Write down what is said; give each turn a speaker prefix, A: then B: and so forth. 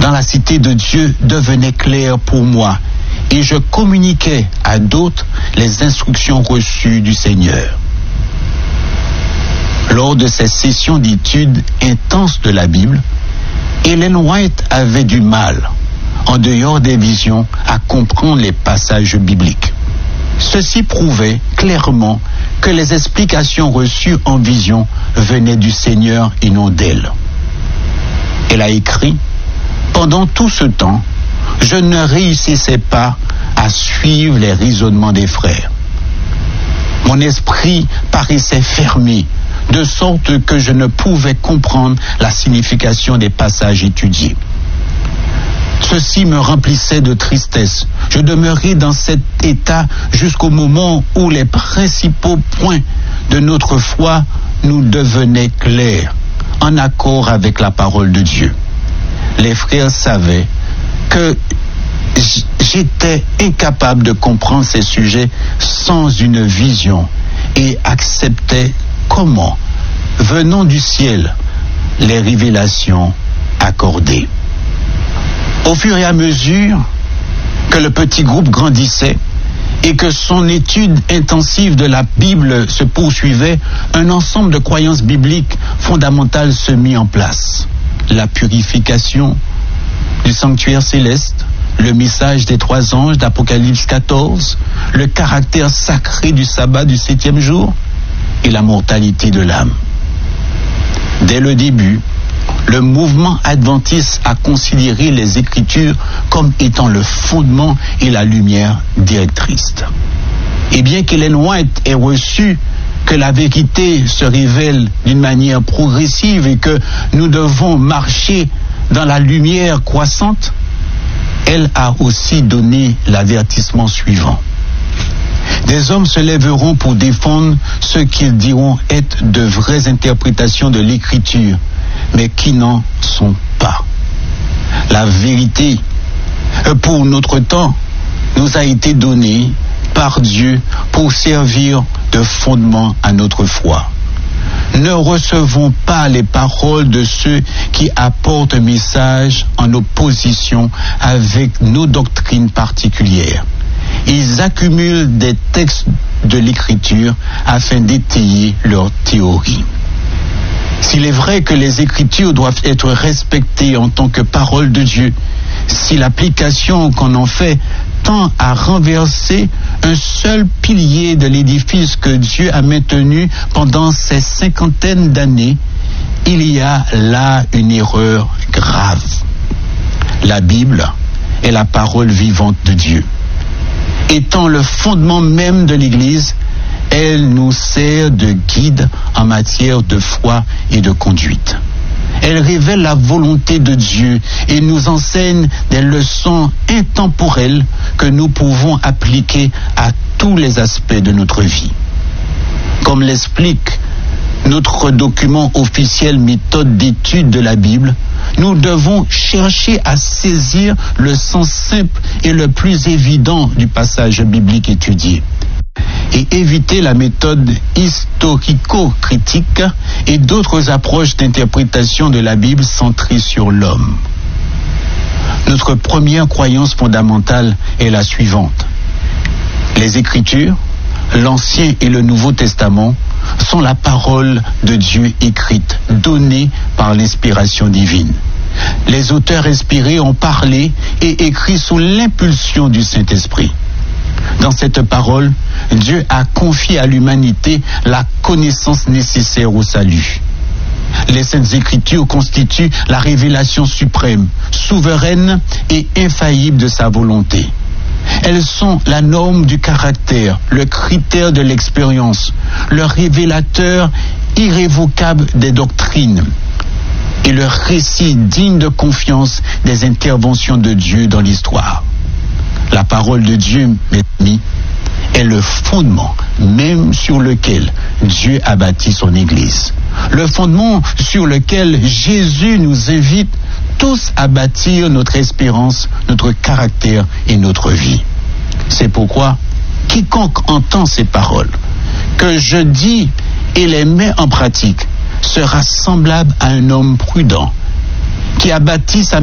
A: dans la cité de Dieu devenait clair pour moi et je communiquais à d'autres les instructions reçues du Seigneur. Lors de ces sessions d'études intenses de la Bible, Ellen White avait du mal, en dehors des visions, à comprendre les passages bibliques. Ceci prouvait clairement que les explications reçues en vision venaient du Seigneur et non d'elle. Elle a écrit: « Pendant tout ce temps, je ne réussissais pas à suivre les raisonnements des frères. Mon esprit paraissait fermé, de sorte que je ne pouvais comprendre la signification des passages étudiés. Ceci me remplissait de tristesse. Je demeurais dans cet état jusqu'au moment où les principaux points de notre foi nous devenaient clairs, en accord avec la parole de Dieu. Les frères savaient que j'étais incapable de comprendre ces sujets sans une vision et acceptaient comment, venant du ciel, les révélations accordées. Au fur et à mesure que le petit groupe grandissait et que son étude intensive de la Bible se poursuivait, un ensemble de croyances bibliques fondamentales se mit en place. La purification du sanctuaire céleste, le message des 3 anges d'Apocalypse 14, le caractère sacré du sabbat du 7e jour et la mortalité de l'âme. Dès le début, le mouvement adventiste a considéré les Écritures comme étant le fondement et la lumière directrice. Et bien qu'Ellen White ait reçu que la vérité se révèle d'une manière progressive et que nous devons marcher dans la lumière croissante, elle a aussi donné l'avertissement suivant. Des hommes se lèveront pour défendre ce qu'ils diront être de vraies interprétations de l'Écriture, mais qui n'en sont pas. La vérité, pour notre temps, nous a été donnée par Dieu pour servir de fondement à notre foi. Ne recevons pas les paroles de ceux qui apportent un message en opposition avec nos doctrines particulières. Ils accumulent des textes de l'Écriture afin d'étayer leur théorie. S'il est vrai que les Écritures doivent être respectées en tant que parole de Dieu, si l'application qu'on en fait tend à renverser un seul pilier de l'édifice que Dieu a maintenu pendant ces 50aines d'années, il y a là une erreur grave. La Bible est la parole vivante de Dieu. Étant le fondement même de l'Église, elle nous sert de guide en matière de foi et de conduite. Elle révèle la volonté de Dieu et nous enseigne des leçons intemporelles que nous pouvons appliquer à tous les aspects de notre vie. Comme l'explique notre document officiel méthode d'étude de la Bible, nous devons chercher à saisir le sens simple et le plus évident du passage biblique étudié et éviter la méthode historico-critique et d'autres approches d'interprétation de la Bible centrées sur l'homme. Notre première croyance fondamentale est la suivante. Les Écritures, l'Ancien et le Nouveau Testament, sont la parole de Dieu écrite, donnée par l'inspiration divine. Les auteurs inspirés ont parlé et écrit sous l'impulsion du Saint-Esprit. Dans cette parole, Dieu a confié à l'humanité la connaissance nécessaire au salut. Les Saintes Écritures constituent la révélation suprême, souveraine et infaillible de sa volonté. Elles sont la norme du caractère, le critère de l'expérience, le révélateur irrévocable des doctrines et le récit digne de confiance des interventions de Dieu dans l'histoire. La parole de Dieu, mes amis, est le fondement même sur lequel Dieu a bâti son Église. Le fondement sur lequel Jésus nous invite tous à bâtir notre espérance, notre caractère et notre vie. C'est pourquoi quiconque entend ces paroles, que je dis et les met en pratique, sera semblable à un homme prudent qui a bâti sa